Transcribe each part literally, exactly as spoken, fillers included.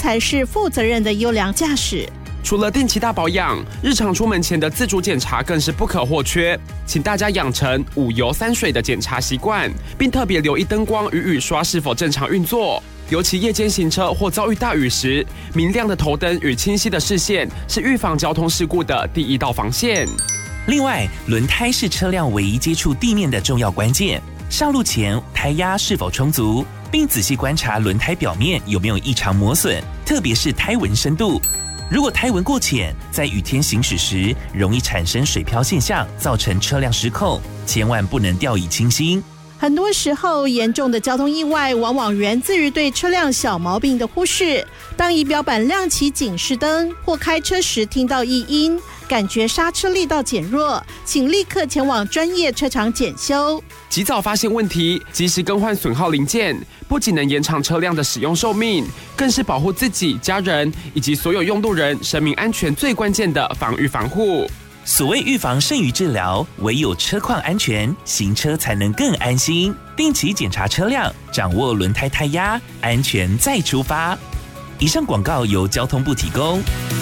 才是负责任的优良驾驶。 除了定期大保养，日常出门前的自主检查更是不可或缺。请大家养成五油三水的检查习惯，并特别留意灯光与雨刷是否正常运作。尤其夜间行车或遭遇大雨时，明亮的头灯与清晰的视线是预防交通事故的第一道防线。 另外，轮胎是车辆唯一接触地面的重要关键。上路前，胎压是否充足，并仔细观察轮胎表面有没有异常磨损，特别是胎纹深度。如果胎纹过浅，在雨天行驶时容易产生水漂现象，造成车辆失控，千万不能掉以轻心。 很多时候，严重的交通意外往往源自于对车辆小毛病的忽视。当仪表板亮起警示灯，或开车时听到异音，感觉刹车力道减弱，请立刻前往专业车厂检修。 及早发现问题，及时更换损耗零件，不仅能延长车辆的使用寿命，更是保护自己、家人以及所有用路人生命安全最关键的防御防护。 所谓预防胜于治疗，唯有车况安全，行车才能更安心。定期检查车辆，掌握轮胎胎压，安全再出发。以上广告由交通部提供。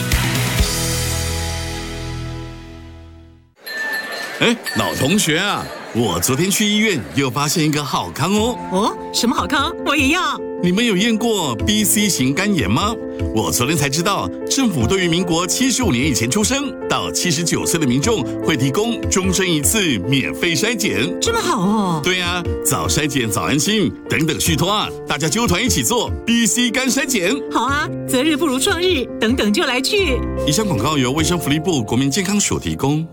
哎，老同学啊，我昨天去医院又发现一个好康哦。 哦，什么好康？我也要。 你们有验过 B C 型肝炎吗？我昨天才知道，政府对于民国七十五年以前出生到七十九岁的民众会提供终身一次免费筛检。 这么好哦？ 对啊，早筛检早安心，等等续托啊，大家揪团一起做 B C 肝筛检。 好啊，择日不如撞日，等等就来去。 以上广告由卫生福利部国民健康署提供。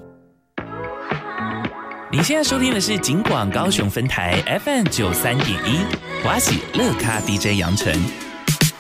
你现在收听的是警广高雄分台 F M 九三点一，华喜乐咖 D J 杨晨。